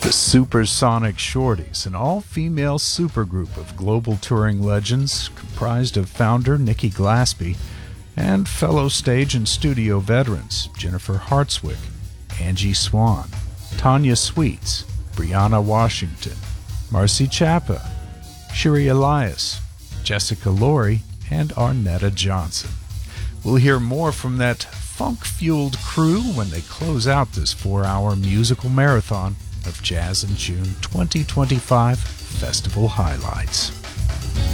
The Supersonic Shorties, an all-female supergroup of global touring legends comprised of founder Nikki Glaspie and fellow stage and studio veterans Jennifer Hartswick, Angie Swan, Tanya Sweets, Brianna Washington, Marcy Chappa, Shiri Elias, Jessica Laurie, and Arnetta Johnson. We'll hear more from that funk-fueled crew when they close out this 4-hour musical marathon of Jazz in June 2025 festival highlights.